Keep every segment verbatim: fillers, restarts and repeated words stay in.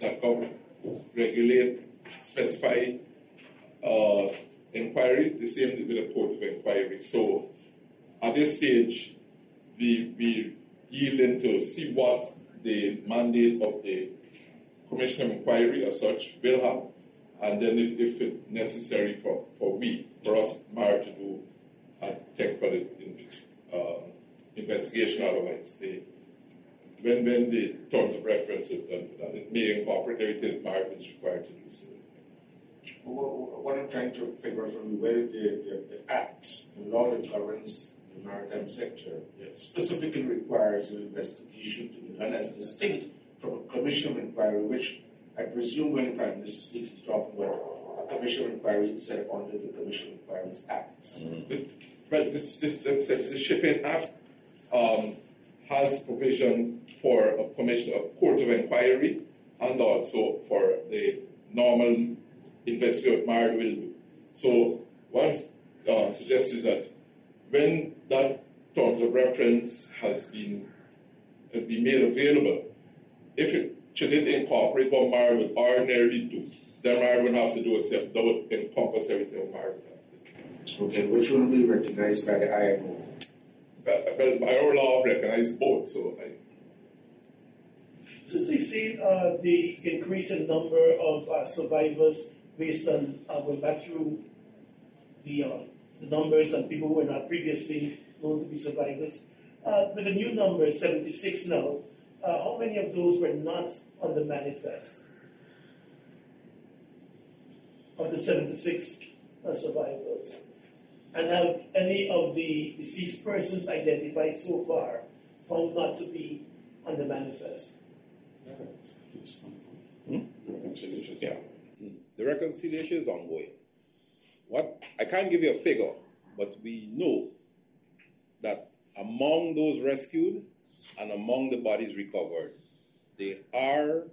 that govern, regulate, specify uh, inquiry, the same with a court of inquiry. So at this stage, we, we yielding to see what the mandate of the Commission of Inquiry as such will have, and then if, if it's necessary for, for we, for us, M A R, to do a technical um, investigation, otherwise, they, when, when the terms of reference is done for that, it may incorporate everything M A R is required to do so. What, what I'm trying to figure out from you, whether the, the, the Act, the law that governs the maritime sector, yes, specifically requires an investigation to be done as distinct from a commission of inquiry, which I presume when the Prime Minister speaks, he's talking about a commission of inquiry set up under the Commission of Inquiries Act. Mm-hmm. Right, this, this, this, the Shipping Act um, has provision for a commission, a court of inquiry, and also for the normal investigation M A R will do. So one uh, suggestion is that when that terms of reference has been, has been made available, if it should it incorporate what M A R would ordinarily do, then M A R would have to do a step that would encompass everything M A R would have to do. Okay, which will be recognized by the I M O? Well, well by our law, recognized both. So, I, since we've seen uh, the increase in number of uh, survivors based on uh, going back through the, uh, the numbers and people who were not previously known to be survivors, uh, with the new number, seventy-six now, uh, how many of those were not on the manifest? Of the seventy-six uh, survivors? And have any of the deceased persons identified so far found not to be on the manifest? Hmm? Yeah. The reconciliation is ongoing. What I can't give you a figure, but we know that among those rescued and among the bodies recovered, there are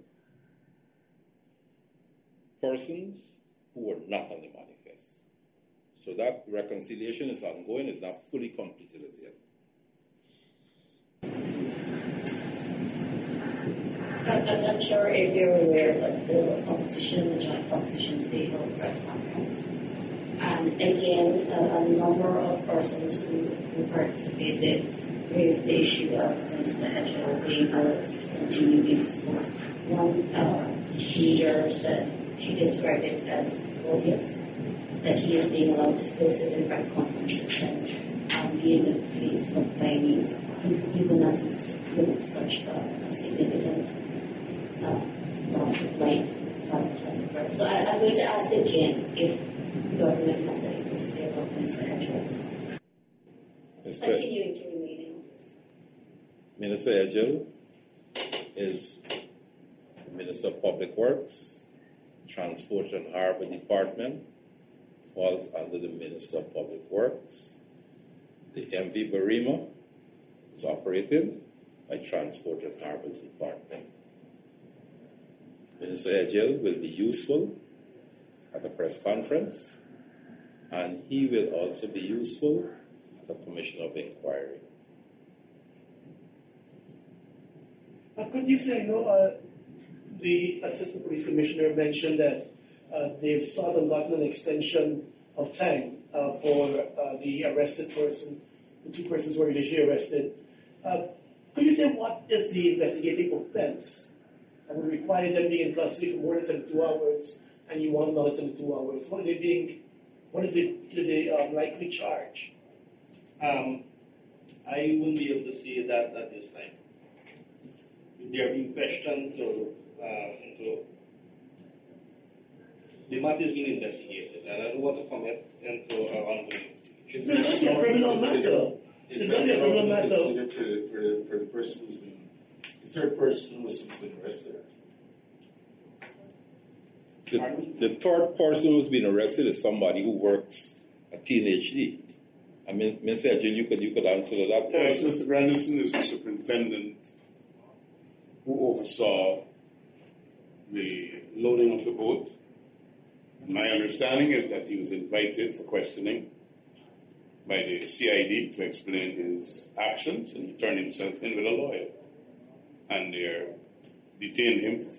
persons who were not on the manifest. So that reconciliation is ongoing, it's not fully completed as yet. I'm not sure if you're aware that the opposition, the joint opposition today held a press conference. And again, a, a number of persons who, who participated raised the issue of Minister Edgell being allowed to continue being exposed. One uh, leader said, she described it as odious, that he is being allowed to still sit in press conferences and um, be in the face of Guyanese, even as it's you know, such a, a significant uh, loss of life as it has occurred. So I, I'm going to ask again if the government has anything to say about Minister Edgell. Continuing to remain in office. Minister Edgell is the Minister of Public Works, Transport and Harbour Department falls under the Minister of Public Works. The M V Barima is operated by Transport and Harbours Department. Minister Edgell will be useful at the press conference, and he will also be useful at the Commission of Inquiry. Uh, could you say, you know, uh, the Assistant Police Commissioner mentioned that uh, they've sought and gotten an extension of time uh, for uh, the arrested person, the two persons who were initially arrested. Uh, could you say what is the investigative offense that would require them being in custody for more than seventy-two hours, and you want another seventy-two hours? What are they being? What is it? Do they um, likely charge? Um, I wouldn't be able to say that at this time. They are being questioned to, uh, into the matter is being investigated, and I don't want to comment into our ongoing investigation. It's not a criminal matter. It's not a criminal matter. Considered for the, for, the, for the person who's been, the third person who has since been arrested. The, the third person who's been arrested is somebody who works at T N H D. I mean, Mister Edgell, you could you could answer to that. Yes, Mister Grandison is the superintendent who oversaw the loading of the boat. And my understanding is that he was invited for questioning by the C I D to explain his actions, and he turned himself in with a lawyer. And they detained him for